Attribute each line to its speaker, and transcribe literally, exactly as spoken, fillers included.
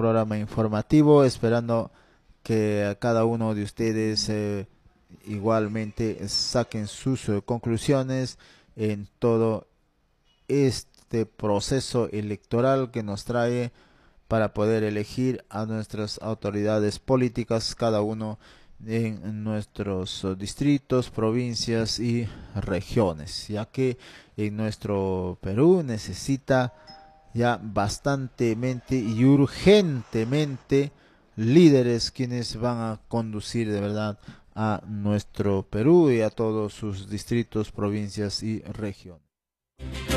Speaker 1: programa informativo, esperando que cada uno de ustedes eh, igualmente saquen sus eh, conclusiones en todo este proceso electoral que nos trae para poder elegir a nuestras autoridades políticas, cada uno en nuestros eh, distritos, provincias y regiones, ya que en nuestro Perú necesita ya bastantemente y urgentemente líderes quienes van a conducir de verdad a nuestro Perú y a todos sus distritos, provincias y regiones.